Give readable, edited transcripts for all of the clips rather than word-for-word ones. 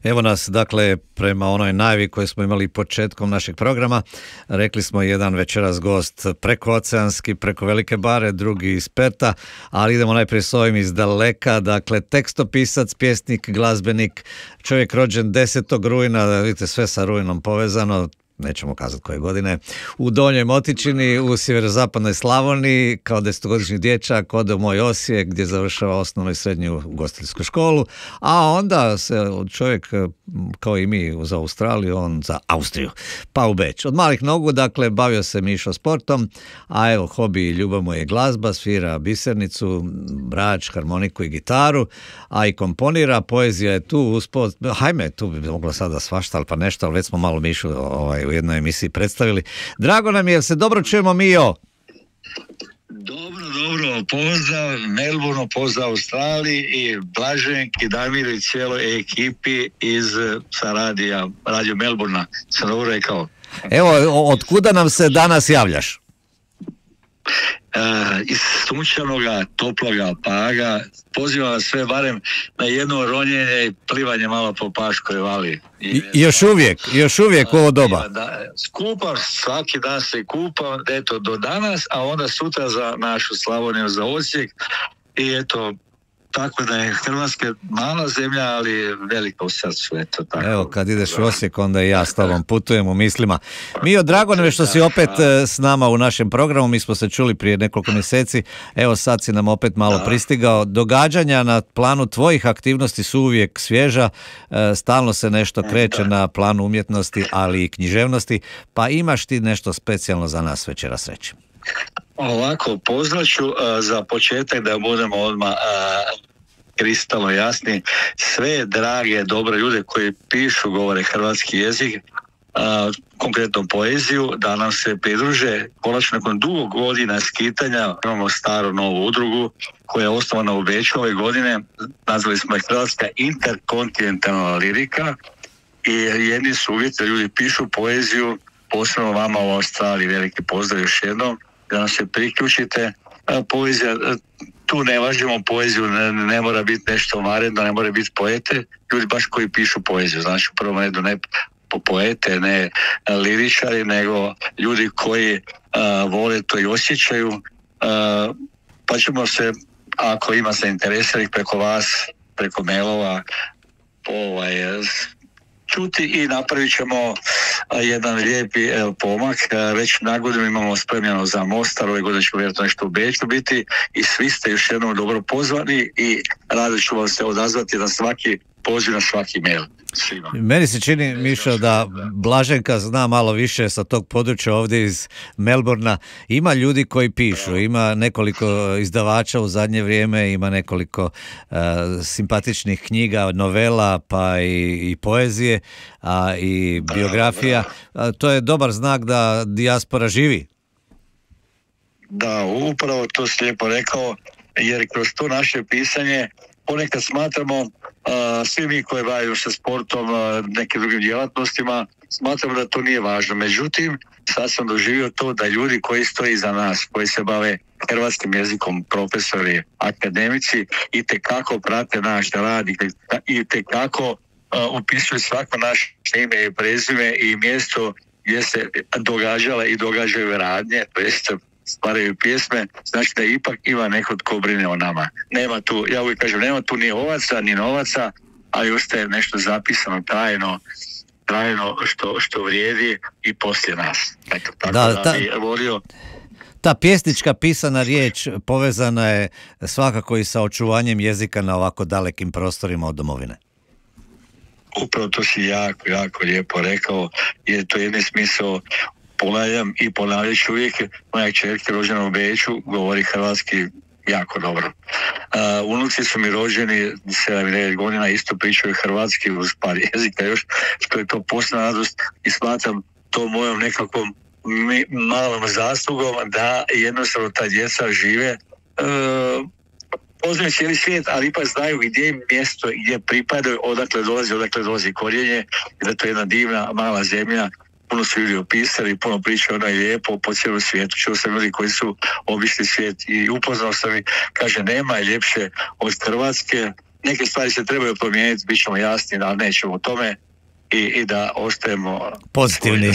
Evo nas, dakle, prema onoj najavi koju smo imali početkom našeg programa, rekli smo jedan večeras gost prekooceanski, preko Velike Bare, drugi iz Perta, ali idemo najprije s ovim iz daleka, dakle, tekstopisac, pjesnik, glazbenik, čovjek rođen 10. rujna, vidite sve sa rujnom povezano, nećemo kazati koje godine, u Donjoj Motičini, u sjeverozapadnoj Slavoniji, kao 10-godišnji dječak, ode u moj Osijek gdje završava osnovnu i srednju ugostiteljsku školu, a onda se čovjek, kao i mi za Australiju, on za Austriju, pa u Beč. Od malih nogu, dakle, bavio se Mišo sportom, a evo, hobi i ljubav mu je glazba, svira bisernicu, brač, harmoniku i gitaru, a i komponira, poezija je tu uspod, hajme, tu bi mogla sada svašta, ali pa nešto, ali već smo malo Mišu u jednoj emisiji predstavili. Drago nam je, jel se dobro čujemo, Mio? Dobro, pozdrav Melbourne, pozdrav Australiji i Blaženki, Damiru i cijeloj ekipi sa radio Melbourna. Sam dobro rekao. Evo, od kuda nam se danas javljaš? Iz sunčanoga, toploga Paga. Pozivam vas sve barem na jedno ronjenje i plivanje malo po Paškoj vali. Još uvijek u ovo doba. Skupam, svaki dan se kupam, eto, do danas, a onda sutra za našu Slavoniju, za Osijek. I eto, tako da je Hrvatska mala zemlja, ali velika u srcu, eto tako. Evo, kad ideš u Osijek, onda i ja s tobom putujem u mislima. Mio, drago nam je što si opet s nama u našem programu, mi smo se čuli prije nekoliko mjeseci, evo sad si nam opet malo pristigao. Događanja na planu tvojih aktivnosti su uvijek svježa, stalno se nešto kreće na planu umjetnosti, ali i književnosti, pa imaš ti nešto specijalno za nas večeras reći? Ovako, pozdraću za početak da budemo odmah kristalno jasni. Sve drage, dobre ljude koji pišu, govore hrvatski jezik, konkretno poeziju, da nam se pridruže konačno nakon dugo godina skitanja. Imamo staru novu udrugu koja je osnovana u Beču ove godine. Nazvali smo je Hrvatska interkontinentalna lirika i jedni su uvjeti, ljudi pišu poeziju, posebno vama u Australiji, veliki pozdrav još jednom, da nam se priključite. Poezija, tu ne važimo poeziju, ne mora biti nešto varedno, ne mora biti poete, ljudi baš koji pišu poeziju, znači u prvom redu ne poete, ne liričari, nego ljudi koji vole to i osjećaju, pa ćemo se, ako ima zainteresiranih preko vas, preko mailova, čuti i napravit ćemo jedan lijepi pomak. Već na godinu imamo spremljeno za Mostar, ove godine ćemo vjerojatno nešto u Beču biti i svi ste još jednom dobro pozvani i rado ću vam se odazvati na svaki poziv, na svaki mail. Svima. Meni se čini, Mišo, da Blaženka zna malo više sa tog područja ovdje iz Melbourna. Ima ljudi koji pišu, ima nekoliko izdavača u zadnje vrijeme, ima nekoliko simpatičnih knjiga, novela, pa i poezije, a i biografija. To je dobar znak da dijaspora živi. Da, upravo to si lijepo rekao, jer kroz to naše pisanje ponekad smatramo, svi mi koji bavimo se sportom, nekim drugim djelatnostima, smatramo da to nije važno. Međutim, sad sam doživio to da ljudi koji stoji iza nas, koji se bave hrvatskim jezikom, profesori, akademici, i tekako prate naš rad i tekako upisuju svako naše ime i prezime i mjesto gdje se događala i događaju radnje, to jest stvaraju pjesme, znači da ipak ima neko tko brine o nama. Nema tu, ja uvijek kažem, nema tu ni ovaca, ni novaca, ali ostaje nešto zapisano trajno što vrijedi i poslije nas. Eto, tako da bi volio. Ta pjesnička pisana riječ povezana je svakako i sa očuvanjem jezika na ovako dalekim prostorima od domovine. Upravo to si jako lijepo rekao, jer to je jedni smisao. Ponavljam i ponavljat ću uvijek, moja kćerka rođena u Beču govori hrvatski jako dobro. Unuci su mi rođeni 7-9 godina, isto pričaju hrvatski uz par jezika još, što je to posebna radost i smatram to mojom nekakvom malom zaslugom da jednostavno ta djeca žive, poznaju cijeli svijet, ali ipak znaju gdje je mjesto, gdje pripadaju, odakle dolazi korijenje, da to je jedna divna mala zemlja. Puno su ljudi opisali, puno priča ono je lijepo po cijelom svijetu. Čuo sam ljudi koji su obišli svijet i upoznao sam i kaže nema je ljepše od Hrvatske, neke stvari se trebaju promijeniti, bit ćemo jasni, ali nećemo u tome i da ostajemo pozitivni.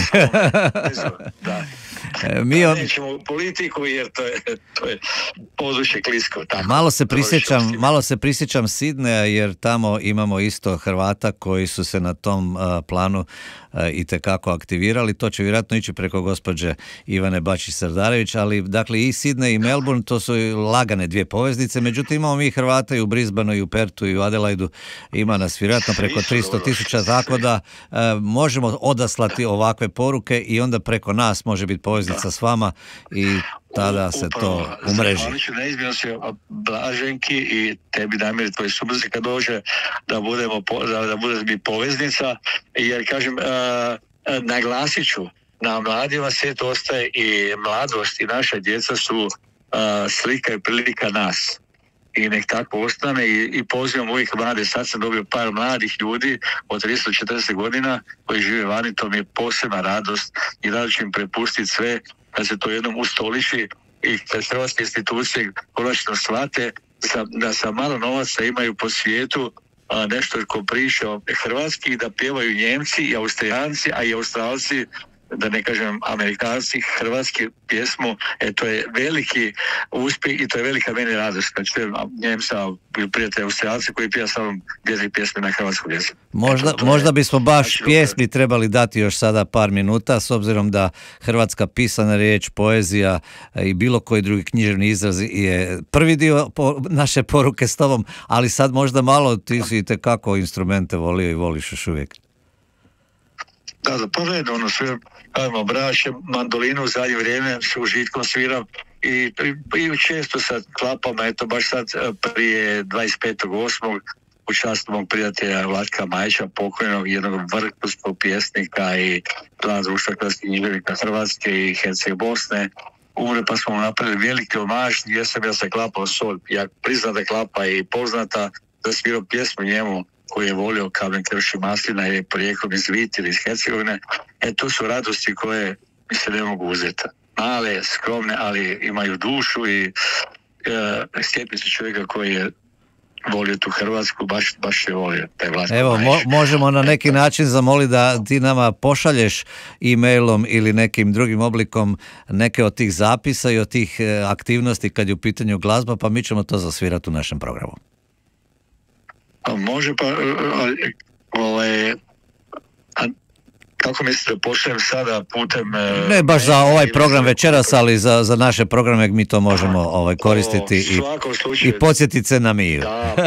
Da. Nećemo politiku jer to je područje klisko. Malo se prisjećam Sidneja jer tamo imamo isto Hrvata koji su se na tom planu itekako aktivirali. To će vjerojatno ići preko gospođe Ivane Bačić-Sardarević, ali dakle i Sidney i Melbourne to su lagane dvije poveznice, međutim imamo mi Hrvata i u Brisbaneu i u Pertu i u Adelaidu, ima nas vjerojatno preko 300,000, tako da možemo odaslati ovakve poruke i onda preko nas može biti poveznica s vama i tada se to umreži. Zahvalit ću neizmjerno se Blaženki i tebi, Damir, tvoj subrzi kad dođe da bude mi poveznica, jer kažem, naglasit ću, na mladima svijet ostaje i mladost i naša djeca su slika i prilika nas. I nek tako ostane i pozivam uvijek mlade. Sad sam dobio par mladih ljudi od 340 godina koji žive vani, to mi je posebna radost i rado ću im prepustiti sve kad se to jednom ustoliči i kad hrvatske institucije konačno shvate da sa malo novaca imaju po svijetu nešto ko priča hrvatski i da pjevaju Njemci i Austrijanci, a i Australci, da ne kažem Amerikanci, hrvatski pjesmu, to je veliki uspjeh i to je velika meni radost. Kad čujem Njemca, prijatelja Austrijalci koji pija samo dvije pjesme na hrvatskom jeziku. Možda bismo baš pjesmi trebali dati još sada par minuta, s obzirom da hrvatska pisana riječ, poezija i bilo koji drugi književni izraz je prvi dio naše poruke s tobom, ali sad možda malo ti si itekako instrumente volio i voliš još uvijek. Da, pa redno, sve, ajmo, braće, mandolinu u zadnje vrijeme s užitkom sviram i često sa klapama, eto baš sad prije 25.8. u čast mog prijatelja Vlatka Majića, pokojnog, jednog vrhunskog pjesnika i člana društva hrvatskih književnika Hrvatske i Herceg Bosne, umre, pa smo napravili veliki omaž gdje sam ja sa klapom sol, ja priznata klapa i poznata, da svirao pjesmu njemu koji je volio Kamen krši maslina, je porijeklom iz Viti ili iz Hercegovine. To su radosti koje mi se ne mogu uzeti. Male, skromne, ali imaju dušu i sjetiti se čovjeka koji je volio tu Hrvatsku, baš je volio taj Vlaško. Evo, možemo na neki način zamoliti da ti nama pošalješ e-mailom ili nekim drugim oblikom neke od tih zapisa i od tih aktivnosti kad je u pitanju glazba, pa mi ćemo to zasvirati u našem programu. Može, pa kako mislite da pošaljem sada putem... Ne baš za ovaj program večeras, ali za naše programe mi to možemo koristiti i podsjetiti se na Miju.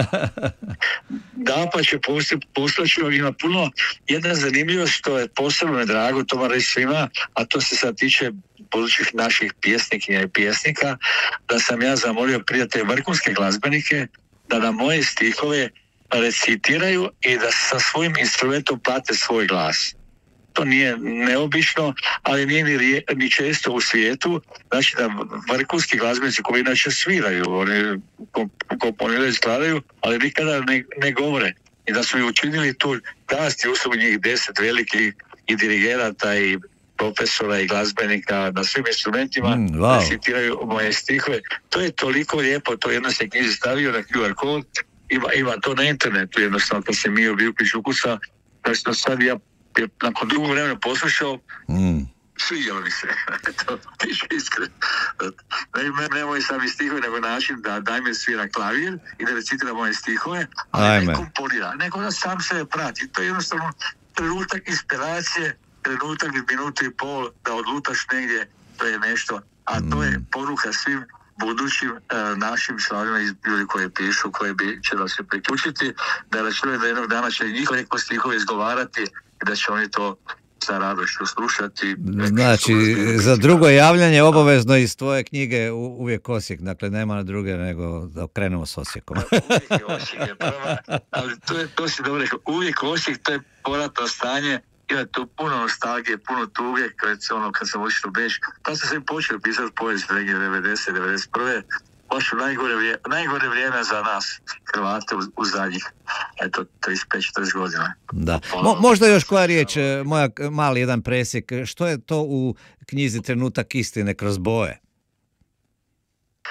Da, pa će poslaću, ima puno. Jedna zanimljivost što je posebno me drago, to moram reći svima, a to se sad tiče budućih naših pjesnikinja i pjesnika, da sam ja zamolio prijatelje vrhunske glazbenike da na moje stihove recitiraju i da sa svojim instrumentom plate svoj glas. To nije neobično, ali nije ni često u svijetu. Znači da vrhunski glazbenici koji inače sviraju, oni komponiraju, skladaju, ali nikada ne govore. I da su mi učinili tu čast i uslugu njih 10 velikih i dirigenata i profesora i glazbenika na svim instrumentima, recitiraju moje stihove. To je toliko lijepo, to jedno se knjizi stavio na QR kod, ima to na internetu, jednostavno kad se mi uključi ukusa, što sad ja nakon drugog vremena poslušao, sviđalo mi se. To piše iskreno. Ne moji sami stihove, nego način da Damir svira klavir i da recitira moje stihove, ali ne komponira. Nego da sam sebe prati. To je jednostavno trenutak inspiracije, trenutak minutu i pol da odlutaš negdje, to je nešto. A to je poruka svim budućim našim članovima iz ljudi koje pišu, koje će da se priključiti, da računaju da jednog dana će njihov neko stihove izgovarati i da će oni to sa radošću slušati. Znači, za drugo javljanje obavezno iz tvoje knjige uvijek Osijek, dakle nema druge nego da krenemo s Osijekom. Uvijek je Osijek je prva, ali to si dobro rekao, uvijek Osijek, to je poratno stanje, ima tu puno nostalgije, puno tuge, kad sam otišao u Beč, pa sam se počeo pisati povijest regije 90. 91. Baš u najgore vrijeme za nas, Hrvate, u zadnjih, 35-40 godina. Da. Možda još koja riječ, moja mali jedan presjek, što je to u knjizi Trenutak istine kroz boje?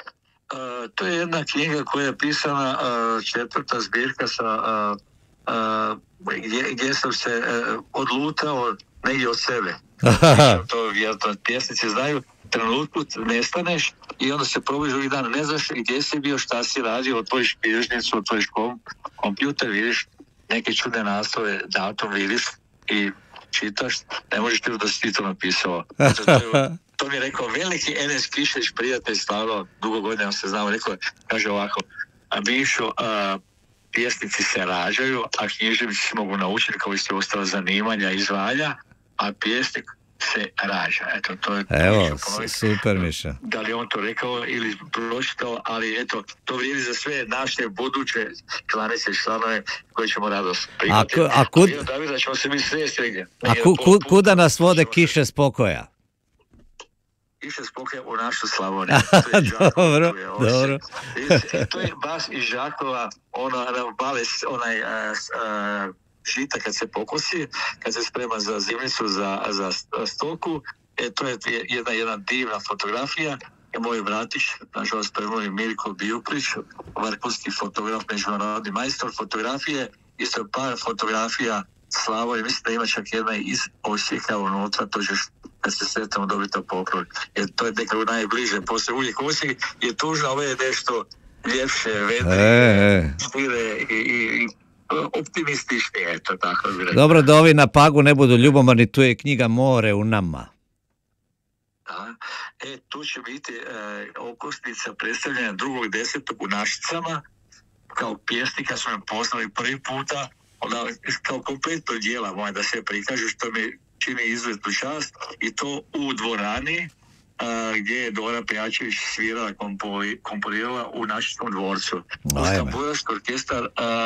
To je jedna knjiga koja je pisana, četvrta zbirka gdje sam se odlutao negdje od sebe. To vjerojatno pjesnici znaju. Trenutku nestaneš i onda se probudiš drugi dan, ne znaš gdje si bio, šta si radio, otvoriš knjižnicu, otvoriš kompjuter, vidiš neke čudne naslove, datum vidiš i čitaš, ne možeš ti da si ti to napisao. To mi je rekao veliki Enes Kišeć, prijatelj, stvarno, dugo godina se znamo, rekao, kaže ovako, Mišo, pjesnici se rađaju, a književnici se mogu naučiti kao isto ostala zanimanja i zvanja, a pjesnik se rađa. Eto, to je... Evo, super, Miša. Da li on to rekao ili pročitao, ali eto, to vrijedi za sve naše buduće klanice i članove koje ćemo radost prihvatiti. Da ćemo se mi sresti negdje. Kuda nas vode kiše spokoja? Kiše spokoja u našu Slavoniju. Dobro. To je baš iz Žakova, onaj žita kad se pokosi, kad se sprema za zimnicu, za stoku. To je jedna divna fotografija. Moj bratić, nažalost preminuo Mirko Bijuprić, vrhunski fotograf, međunarodni majstor fotografije, isto par fotografija Slavonije, mislim da ima čak jedna iz Osijeka unutra, to ćeš kad se sretamo dobiti to poklon. Jer to je nekako najbliže, poslije uvijek Osijek je tužno, ovo je nešto ljepše, vedre, stire i optimistični, eto tako bi rekao. Dobro da ovi na Pagu ne budu ljubomorni, tu je knjiga More u nama. Da. Tu će biti okosnica predstavljanja 2.10. u Našicama, kao pjesnika su me poznali prvi puta, onda kao kompletno dijela moja da se prikažu, što mi čini izuzetnu čast, i to u dvorani gdje je Dora Pejačević svirala, komponirala u Našickom dvorcu. Tamburaški orkestar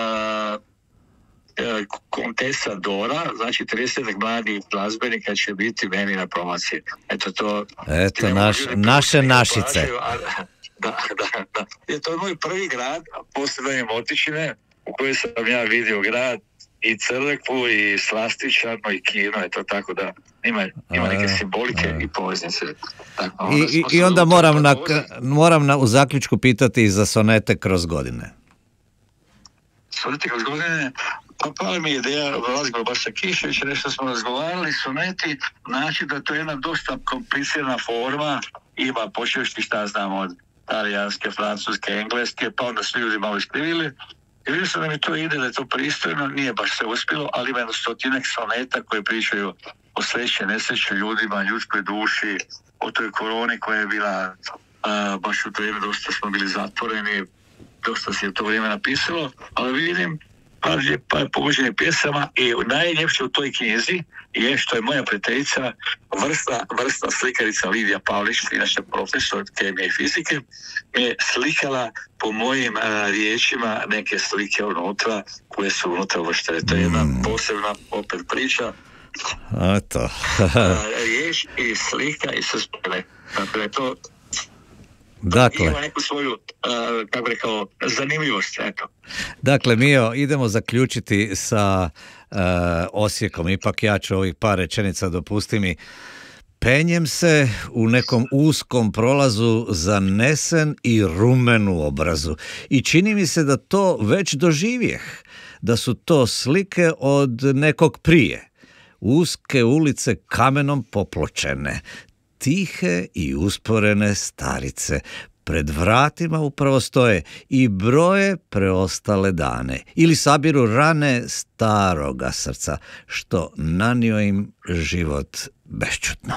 Kontesa Dora, znači 30 mladih glazbenika će biti meni na promociji. Eto naše Našice. Da. To je moj prvi grad, posljedanje Motičine, u kojoj sam ja vidio grad, i crkvu, i slastičarno, i kino, eto tako da ima neke simbolike i poveznice. I onda moram u zaključku pitati za sonete kroz godine. Sonete kroz godine, pala mi je ideja, razgovor baš sa Kišević, nešto smo razgovarali, soneti, znači da to je jedna dosta komplicirana forma, ima počevši šta znam od talijanske, francuske, engleske, pa onda svi ljudi malo iskrivili. I vidio sam da mi to ide, da je to pristojno, nije baš se uspjelo, ali ima 100 soneta koje pričaju o sreći, nesreći ljudima, ljudskoj duši, o toj koroni koja je bila, baš u to vrijeme dosta smo bili zatvoreni, dosta se je to vrijeme napisalo, ali vidim par pogođenih pjesama i najljepše u toj knjizi je što je moja prijateljica, vrsta slikarica Lidija Pavlić, inače profesor kemije i fizike, je slikala po mojim riječima neke slike unutra koje su unutra uvrštene. To je jedna posebna opet priča. Eto. Riječ i slika i sve spole. Dakle, to ima neku svoju, kako rekao, zanimljivost. Eto. Dakle, Mio, idemo zaključiti sa Osijekom. Ipak ja ću ovih par rečenica, dopusti mi. Penjem se u nekom uskom prolazu zanesen i rumen u obrazu. I čini mi se da to već doživjeh, da su to slike od nekog prije. Uske ulice kamenom popločene, tihe i usporene starice, pred vratima upravo stoje i broje preostale dane ili sabiru rane staroga srca, što nanio im život bešćutno.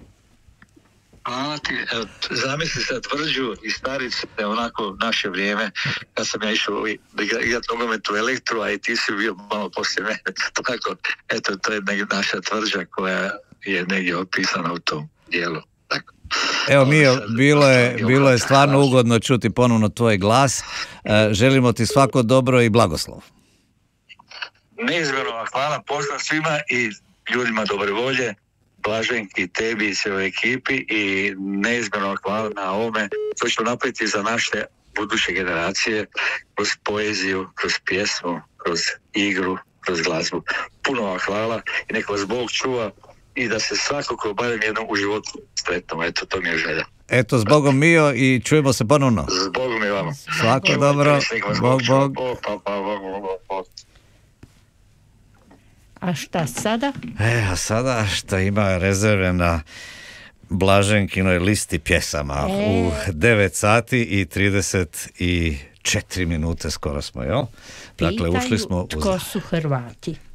Hvala ti, zamisli se Tvrđu i Starice, onako naše vrijeme, kad sam ja išao igrati nogomet u Elektru, a i ti si bio malo poslije mene, tako, eto, to je naša Tvrđa koja je negdje opisana u tom dijelu. Tako. Evo Mio, bilo je stvarno ugodno čuti ponovno tvoj glas. Želimo ti svako dobro i blagoslov. Neizmjerno, hvala, pozdrav svima i ljudima dobre volje, Blaženki, tebi i cijeloj ekipi, i neizmjerno hvala na ovome što ćemo napraviti za naše buduće generacije kroz poeziju, kroz pjesmu, kroz igru, kroz glazbu. Puno vam hvala i nek vas Bog čuva i da se svakako barem jednom u životu sretnemo. Eto, to mi je želja. Eto, zbogom mio i čujemo se ponovno. Zbogom i vama. Svako dobro. Bog. A šta sada? A sada šta ima rezerve na Blaženkinoj listi pjesama u 9 sati i 34 minute skoro smo, jel? Dakle, ušli smo tko su Hrvati.